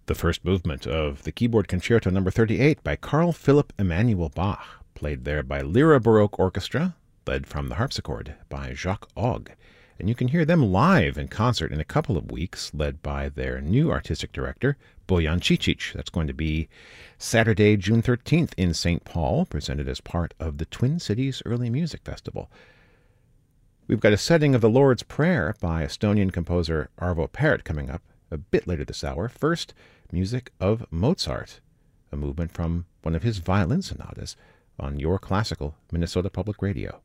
The first movement of the Keyboard Concerto No. 38 by Carl Philipp Emanuel Bach, played there by Lyra Baroque Orchestra, led from the harpsichord by Jacques Ogg. And you can hear them live in concert in a couple of weeks, led by their new artistic director, Bojan Cicic. That's going to be Saturday, June 13th in St. Paul, presented as part of the Twin Cities Early Music Festival. We've got a setting of the Lord's Prayer by Estonian composer Arvo Pärt coming up a bit later this hour. First, music of Mozart, a movement from one of his violin sonatas on Your Classical Minnesota Public Radio.